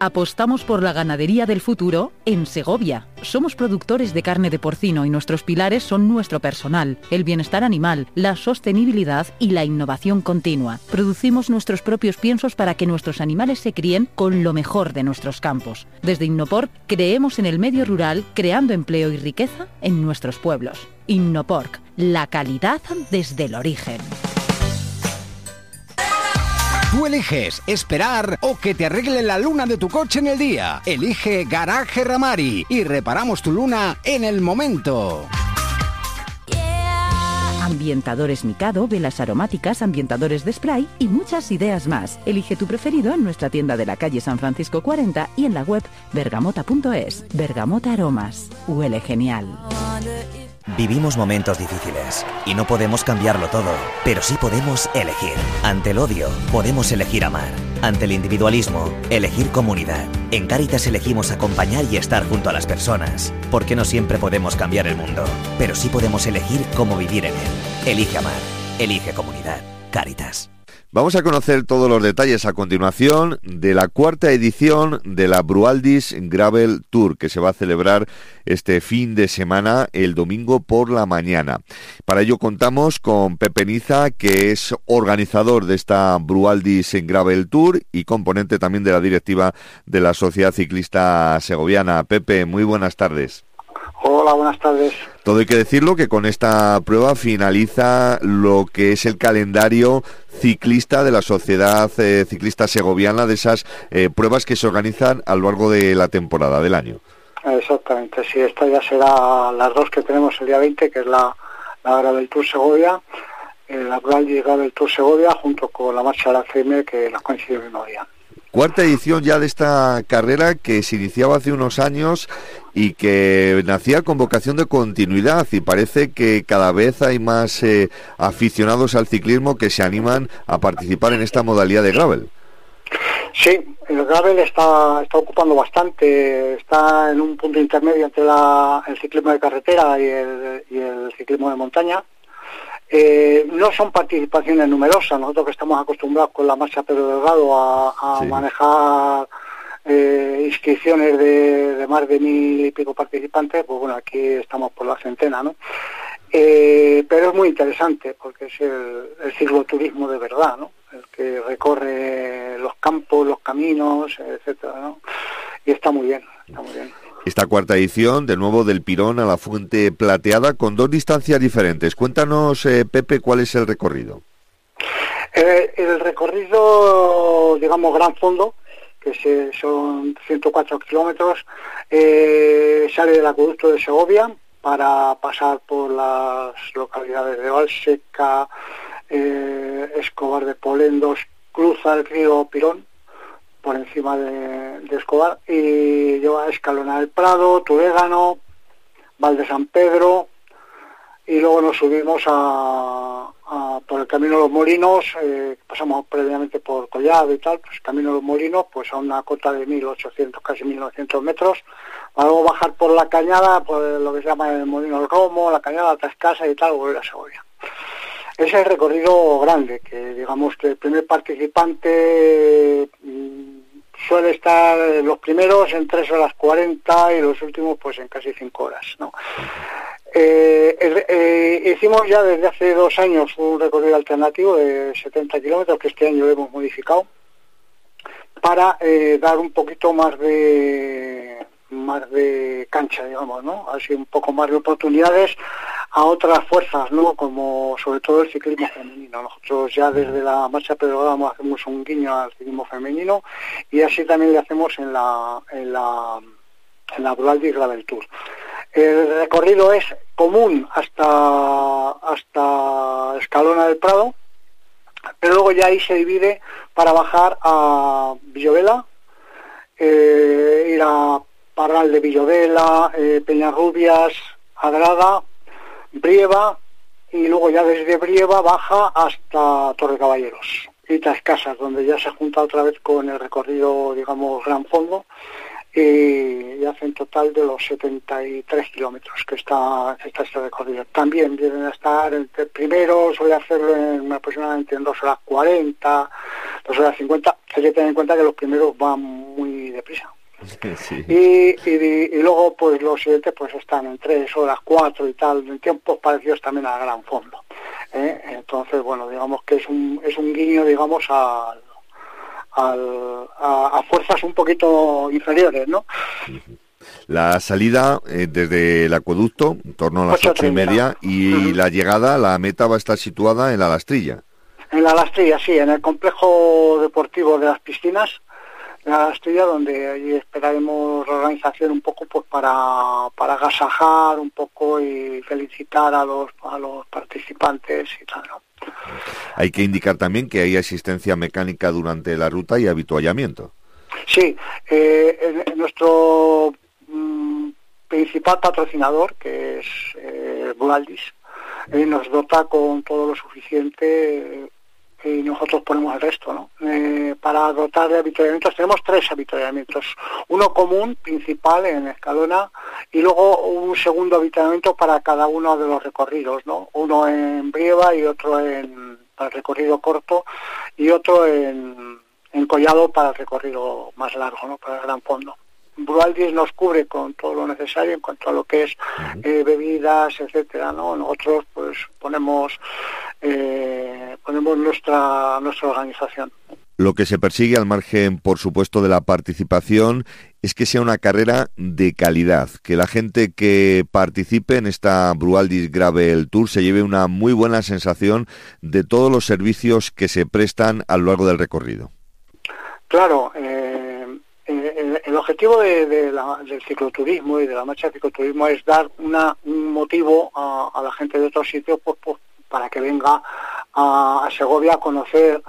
Apostamos por la ganadería del futuro en Segovia. Somos productores de carne de porcino y nuestros pilares son nuestro personal, el bienestar animal, la sostenibilidad y la innovación continua. Producimos nuestros propios piensos para que nuestros animales se críen con lo mejor de nuestros campos. Desde Innoporc creemos en el medio rural, creando empleo y riqueza en nuestros pueblos. Innoporc, la calidad desde el origen. Tú eliges esperar o que te arregle la luna de tu coche en el día. Elige Garaje Ramari y reparamos tu luna en el momento. Ambientadores Mikado, velas aromáticas, ambientadores de spray y muchas ideas más. Elige tu preferido en nuestra tienda de la calle San Francisco 40 y en la web bergamota.es. Bergamota Aromas. Huele genial. Vivimos momentos difíciles y no podemos cambiarlo todo, pero sí podemos elegir. Ante el odio, podemos elegir amar. Ante el individualismo, elegir comunidad. En Cáritas elegimos acompañar y estar junto a las personas, porque no siempre podemos cambiar el mundo, pero sí podemos elegir cómo vivir en él. Elige amar, elige comunidad. Cáritas. Vamos a conocer todos los detalles a continuación de la cuarta edición de la Brualdis Gravel Tour, que se va a celebrar este fin de semana, el domingo por la mañana. Para ello contamos con Pepe Niza, que es organizador de esta Brualdis Gravel Tour y componente también de la directiva de la Sociedad Ciclista Segoviana. Pepe, muy buenas tardes. Hola, buenas tardes. Todo hay que decirlo que con esta prueba finaliza lo que es el calendario ciclista de la Sociedad Ciclista Segoviana, de esas pruebas que se organizan a lo largo de la temporada del año. Exactamente, sí, esta ya será las dos que tenemos el día 20, que es la Gravel Tour Segovia, la Gravel Tour Segovia, junto con la marcha de la CM, que nos coincide el mismo día. Cuarta edición ya de esta carrera que se iniciaba hace unos años y que nacía con vocación de continuidad, y parece que cada vez hay más aficionados al ciclismo que se animan a participar en esta modalidad de gravel. Sí, el gravel está ocupando bastante, está en un punto intermedio entre el ciclismo de carretera y el ciclismo de montaña. No son participaciones numerosas. Nosotros que estamos acostumbrados con la marcha Pedro Delgado a sí, manejar inscripciones de más de 1.000 y pico participantes, pues bueno, aquí estamos por la centena, ¿no? Pero es muy interesante porque es el cicloturismo de verdad, ¿no? El que recorre los campos, los caminos, etcétera, ¿no? Y está muy bien, está muy bien. Esta cuarta edición, de nuevo del Pirón a la Fuente Plateada, con dos distancias diferentes. Cuéntanos, Pepe, ¿cuál es el recorrido? El recorrido, digamos, gran fondo, que son 104 kilómetros, sale del acueducto de Segovia para pasar por las localidades de Valseca, Escobar de Polendos, cruza el río Pirón por encima de Escobar y lleva a Escalona del Prado, Turégano, Val de San Pedro, y luego nos subimos por el Camino de los Molinos, pasamos previamente por Collado y tal, pues Camino de los Molinos, pues a una cota de 1.800, casi 1.900 metros, para luego bajar por la cañada, por lo que se llama el Molino del Romo, la cañada Tascasa y tal, volver a Segovia. Ese es el recorrido grande, que digamos que el primer participante suele estar los primeros en 3 horas 40 y los últimos pues en casi 5 horas, ¿no? Hicimos ya desde hace 2 años un recorrido alternativo de 70 kilómetros, que este año lo hemos modificado, para dar un poquito más de cancha, digamos, ¿no? Así un poco más de oportunidades a otras fuerzas, ¿no? Como sobre todo el ciclismo femenino. Nosotros ya desde la marcha Pedro Delgado hacemos un guiño al ciclismo femenino y así también le hacemos en la Brualdis Gravel Tour. El recorrido es común hasta Escalona del Prado, pero luego ya ahí se divide para bajar a Villovela, ir a Parral de Villovela, Peñarrubias, Adrada, Brieva, y luego ya desde Brieva baja hasta Torrecaballeros y Tascasas, donde ya se junta otra vez con el recorrido, digamos, gran fondo, y hace en total de los 73 kilómetros que está este recorrido. También vienen a estar, primero suele hacerlo aproximadamente en 2 horas 40, 2 horas 50, hay que tener en cuenta que los primeros van muy deprisa. Sí. Y luego pues los siguientes pues están en 3 horas 4 y tal, en tiempos parecidos también al Gran Fondo. Entonces, bueno, digamos que es un guiño, digamos, a fuerzas un poquito inferiores, ¿no? La salida desde el acueducto, en torno a las 8:30, y la llegada, la meta va a estar situada en la Lastrilla. En la Lastrilla, sí, en el complejo deportivo de las piscinas, en la Lastrilla, donde allí esperaremos la organización un poco pues para agasajar un poco y felicitar a los participantes y tal, ¿no? Hay que indicar también que hay asistencia mecánica durante la ruta y avituallamiento. Sí, nuestro principal patrocinador, que es Buraldis, nos dota con todo lo suficiente y nosotros ponemos el resto, ¿no? Para dotar de avituallamientos tenemos 3 avituallamientos, uno común, principal en Escalona, y luego un segundo avituallamiento para cada uno de los recorridos, ¿no? Uno en Brieva y otro para el recorrido corto, y otro en Collado para el recorrido más largo, ¿no? Para el Gran Fondo. Buraldis nos cubre con todo lo necesario en cuanto a lo que es bebidas, etcétera, ¿no? Nosotros pues ponemos nuestra organización. Lo que se persigue, al margen, por supuesto, de la participación, es que sea una carrera de calidad, que la gente que participe en esta Buraldis Gravel Tour se lleve una muy buena sensación de todos los servicios que se prestan a lo largo del recorrido. Claro, el objetivo del cicloturismo y de la marcha de cicloturismo es dar un motivo a la gente de otros sitios pues para que venga a Segovia a conocer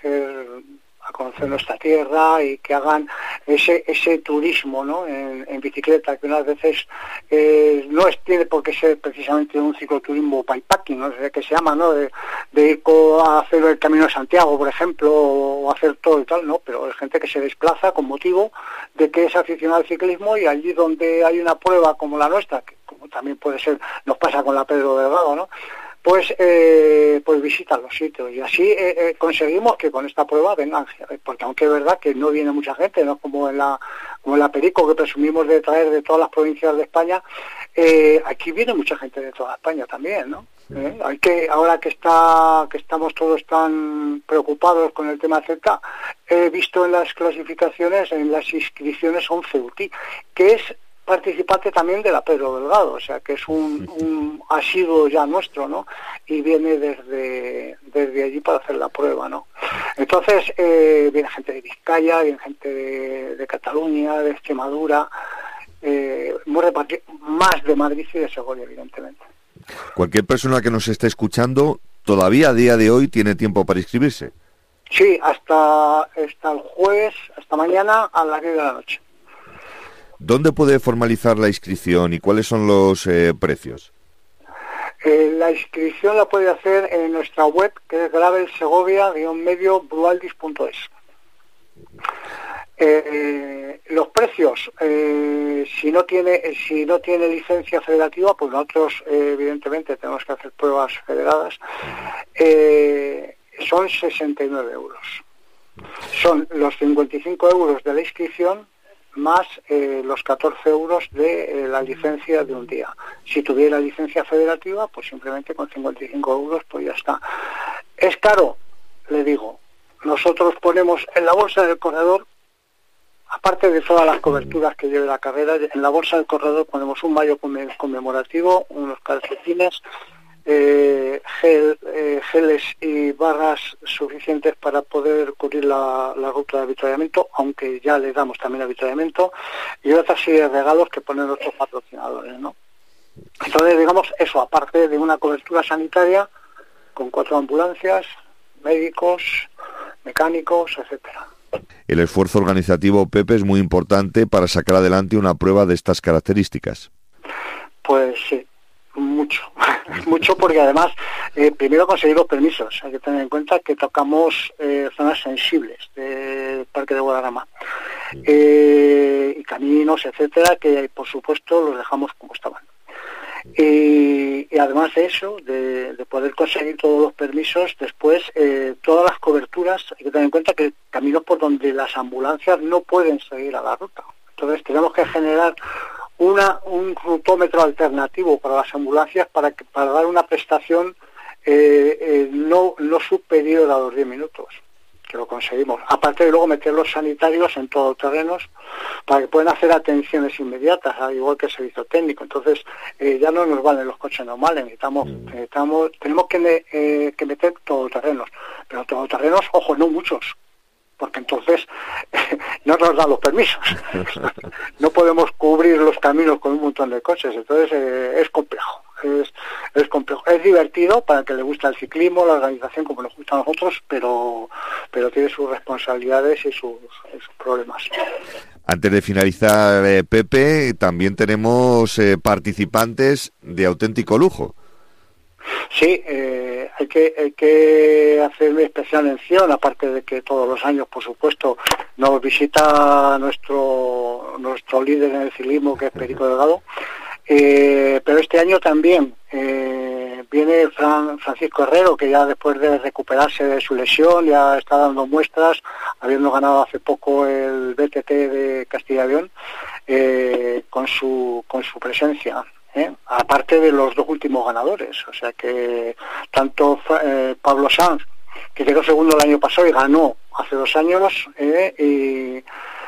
nuestra tierra y que hagan ese turismo, ¿no? en bicicleta, que unas veces tiene por qué ser precisamente un cicloturismo bikepacking, no sé qué se llama, ¿no? de ir a hacer el Camino de Santiago, por ejemplo, o hacer todo y tal, no, pero hay gente que se desplaza con motivo de que es aficionado al ciclismo, y allí donde hay una prueba como la nuestra, que como también puede ser, nos pasa con la Pedro Delgado, ¿no? Pues visitan los sitios, y así conseguimos que con esta prueba vengan, porque aunque es verdad que no viene mucha gente, no como en la Perico, que presumimos de traer de todas las provincias de España, aquí viene mucha gente de toda España también, ¿no? Ahora que estamos todos tan preocupados con el tema Z, he visto en las clasificaciones, en las inscripciones, a un Ceutí, que es participante también de la Pedro Delgado, o sea que es un asiduo ya nuestro, ¿no? Y viene desde allí para hacer la prueba, ¿no? Entonces viene gente de Vizcaya, viene gente de Cataluña, de Extremadura, muy repartido, más de Madrid y de Segovia, evidentemente. Cualquier persona que nos esté escuchando, todavía a día de hoy tiene tiempo para inscribirse. Sí, hasta el jueves, hasta mañana a las 10 de la noche. ¿Dónde puede formalizar la inscripción y cuáles son los precios? La inscripción la puede hacer en nuestra web, que es gravelsegovia-buraldis.es. Los precios, si no tiene licencia federativa, pues nosotros evidentemente tenemos que hacer pruebas federadas, son 69 euros. Son los 55 euros de la inscripción más los 14 euros de la licencia de un día. Si tuviera licencia federativa, pues simplemente con 55 euros pues ya está. Es caro, le digo. Nosotros ponemos en la bolsa del corredor, aparte de todas las coberturas que lleve la carrera, en la bolsa del corredor ponemos un maillot conmemorativo, unos calcetines, geles y barras suficientes para poder cubrir la ruta de avituallamiento, aunque ya le damos también avituallamiento, y otra serie de regalos que ponen nuestros patrocinadores, ¿no? Entonces, digamos, eso, aparte de una cobertura sanitaria con 4 ambulancias, médicos, mecánicos, etcétera. El esfuerzo organizativo, Pepe, es muy importante para sacar adelante una prueba de estas características. Pues sí. Mucho, porque además primero conseguir los permisos. Hay que tener en cuenta que tocamos zonas sensibles del Parque de Guadarrama, y y caminos, etcétera, que por supuesto los dejamos como estaban. Y además de eso, de poder conseguir todos los permisos, después todas las coberturas, hay que tener en cuenta que caminos por donde las ambulancias no pueden seguir a la ruta. Entonces tenemos que generar un rutómetro alternativo para las ambulancias para dar una prestación no superior a los 10 minutos, que lo conseguimos. Aparte de luego meter los sanitarios en todoterrenos para que puedan hacer atenciones inmediatas, igual que el servicio técnico. Entonces ya no nos valen los coches normales, tenemos que meter todoterrenos, pero todoterrenos, ojo, no muchos, porque entonces no nos dan los permisos. No podemos cubrir los caminos con un montón de coches, entonces es complejo. Es complejo. Es divertido para el que le gusta el ciclismo, la organización, como nos gusta a nosotros, pero tiene sus responsabilidades y sus problemas. Antes de finalizar, Pepe, también tenemos participantes de auténtico lujo. Sí, hay que hacerle especial mención, aparte de que todos los años, por supuesto, nos visita nuestro líder en el ciclismo, que es Perico Delgado, pero este año también viene Francisco Herrero, que ya después de recuperarse de su lesión ya está dando muestras, habiendo ganado hace poco el BTT de Castilla y León, con su presencia. Aparte de los dos últimos ganadores, o sea que tanto Pablo Sanz, que quedó segundo el año pasado y ganó hace 2 años, y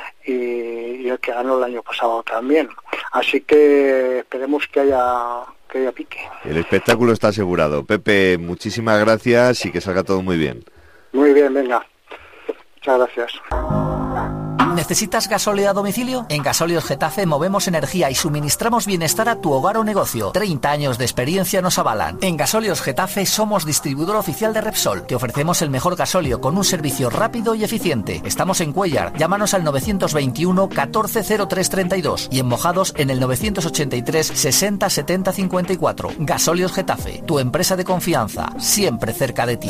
el que ganó el año pasado también. Así que esperemos que haya pique. El espectáculo está asegurado. Pepe, muchísimas gracias y que salga todo muy bien. Muy bien, venga. Muchas gracias. ¿Necesitas gasóleo a domicilio? En Gasóleos Getafe movemos energía y suministramos bienestar a tu hogar o negocio. 30 años de experiencia nos avalan. En Gasóleos Getafe somos distribuidor oficial de Repsol. Te ofrecemos el mejor gasóleo con un servicio rápido y eficiente. Estamos en Cuéllar. Llámanos al 921 14 03 32 y en Mojados en el 983 60 70 54. Gasóleos Getafe, tu empresa de confianza, siempre cerca de ti.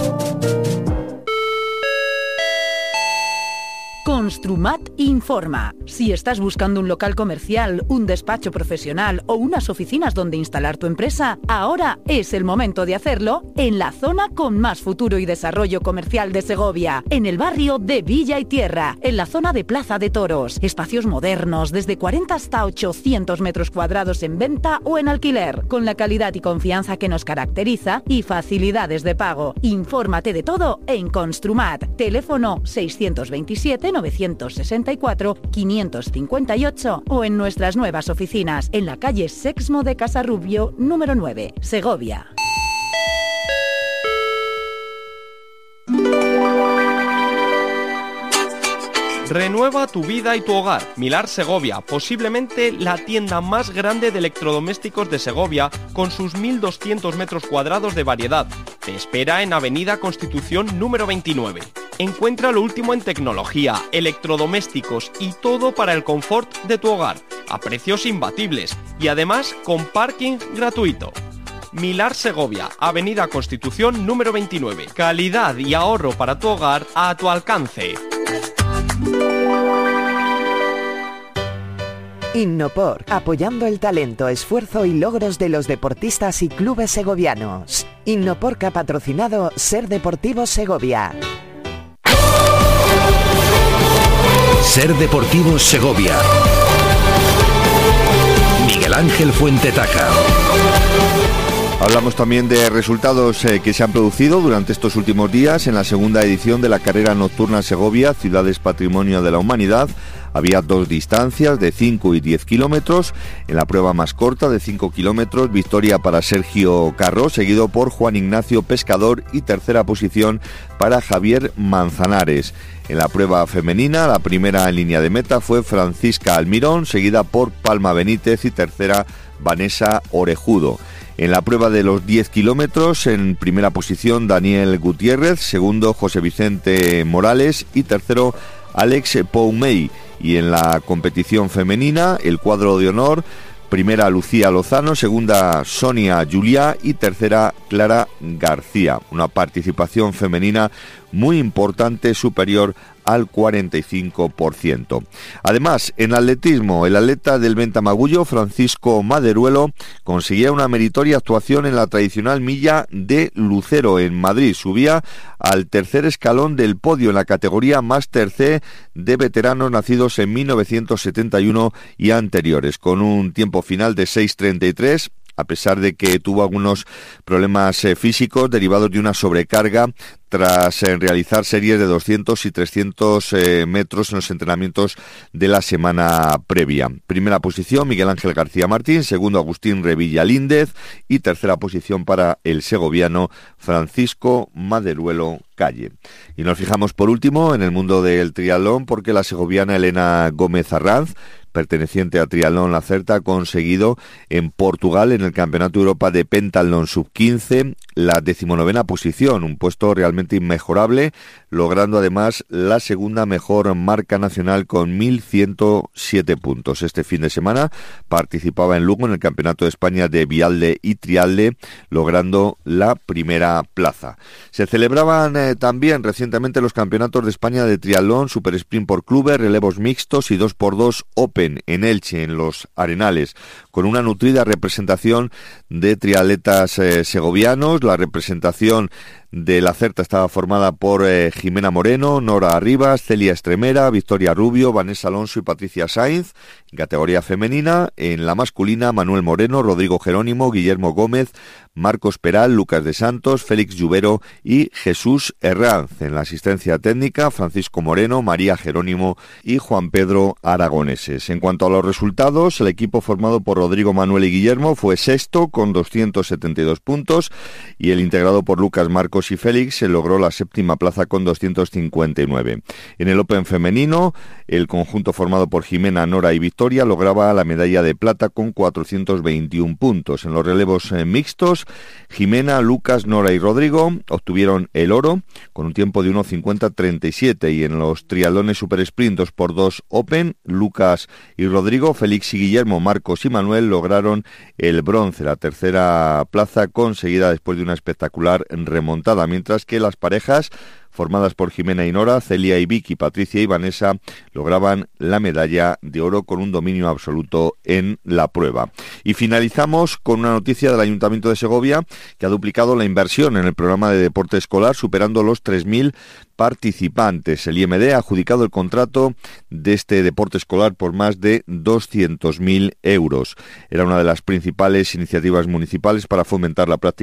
Construmat informa. Si estás buscando un local comercial, un despacho profesional o unas oficinas donde instalar tu empresa, ahora es el momento de hacerlo en la zona con más futuro y desarrollo comercial de Segovia, en el barrio de Villa y Tierra, en la zona de Plaza de Toros. Espacios modernos, desde 40 hasta 800 metros cuadrados en venta o en alquiler, con la calidad y confianza que nos caracteriza y facilidades de pago. Infórmate de todo en Construmat. Teléfono 627 964 558 o en nuestras nuevas oficinas en la calle Sexmo de Casarrubio, número 9, Segovia. Renueva tu vida y tu hogar. Milar Segovia, posiblemente la tienda más grande de electrodomésticos de Segovia, con sus 1.200 metros cuadrados de variedad. Te espera en Avenida Constitución número 29. Encuentra lo último en tecnología, electrodomésticos y todo para el confort de tu hogar, a precios imbatibles y además con parking gratuito. Milar Segovia, Avenida Constitución número 29. Calidad y ahorro para tu hogar a tu alcance. Innopor, apoyando el talento, esfuerzo y logros de los deportistas y clubes segovianos. Innopor, que ha patrocinado Ser Deportivo Segovia. Ser Deportivo Segovia. Miguel Ángel Fuentetaca. Hablamos también de resultados que se han producido durante estos últimos días en la segunda edición de la carrera nocturna Segovia, Ciudades Patrimonio de la Humanidad. Había 2 distancias de 5 y 10 kilómetros. En la prueba más corta de 5 kilómetros, victoria para Sergio Carro, seguido por Juan Ignacio Pescador y tercera posición para Javier Manzanares. En la prueba femenina, la primera en línea de meta fue Francisca Almirón, seguida por Palma Benítez y tercera Vanessa Orejudo. En la prueba de los 10 kilómetros, en primera posición Daniel Gutiérrez, segundo José Vicente Morales y tercero Alex Poumey. Y en la competición femenina, el cuadro de honor, primera Lucía Lozano, segunda Sonia Juliá y tercera Clara García. Una participación femenina muy importante, superior al 45%. Además, en atletismo, el atleta del Ventamagullo, Francisco Maderuelo, conseguía una meritoria actuación en la tradicional milla de Lucero en Madrid. Subía al tercer escalón del podio en la categoría Máster C de veteranos nacidos en 1971 y anteriores, con un tiempo final de 6:33. A pesar de que tuvo algunos problemas físicos derivados de una sobrecarga tras realizar series de 200 y 300 metros en los entrenamientos de la semana previa. Primera posición, Miguel Ángel García Martín. Segundo, Agustín Revilla Líndez. Y tercera posición para el segoviano Francisco Maderuelo Calle. Y nos fijamos por último en el mundo del triatlón, porque la segoviana Elena Gómez Arranz, perteneciente a Triatlón La Certa, ha conseguido en Portugal, en el Campeonato de Europa de Pentatlón Sub-15, la 19ª posición, un puesto realmente inmejorable, logrando además la segunda mejor marca nacional con 1.107 puntos. Este fin de semana participaba en Lugo en el Campeonato de España de Vialde y Trialde, logrando la primera plaza. Se celebraban también recientemente los Campeonatos de España de Triatlón, Super Sprint por clubes, relevos mixtos y 2x2 Open en Elche, en los Arenales, con una nutrida representación de triatletas segovianos. La representación de La Certa estaba formada por Jimena Moreno, Nora Arribas, Celia Estremera, Victoria Rubio, Vanessa Alonso y Patricia Sainz. En categoría femenina, en la masculina, Manuel Moreno, Rodrigo Jerónimo, Guillermo Gómez, Marcos Peral, Lucas de Santos, Félix Lluvero y Jesús Herranz. En la asistencia técnica, Francisco Moreno, María Jerónimo y Juan Pedro Aragoneses. En cuanto a los resultados, el equipo formado por Rodrigo, Manuel y Guillermo fue sexto con 272 puntos y el integrado por Lucas, Marcos y Félix se logró la séptima plaza con 259. En el Open femenino, el conjunto formado por Jimena, Nora y Victoria lograba la medalla de plata con 421 puntos. En los relevos mixtos, Jimena, Lucas, Nora y Rodrigo obtuvieron el oro con un tiempo de 1:50:37, y en los triatlones Super Sprint 2x2 Open, Lucas y Rodrigo, Félix y Guillermo, Marcos y Manuel lograron el bronce, la tercera plaza conseguida después de una espectacular remontada, mientras que las parejas formadas por Jimena y Nora, Celia y Vicky, Patricia y Vanessa, lograban la medalla de oro con un dominio absoluto en la prueba. Y finalizamos con una noticia del Ayuntamiento de Segovia, que ha duplicado la inversión en el programa de deporte escolar, superando los 3.000 participantes. El IMD ha adjudicado el contrato de este deporte escolar por más de 200.000 euros. Era una de las principales iniciativas municipales para fomentar la práctica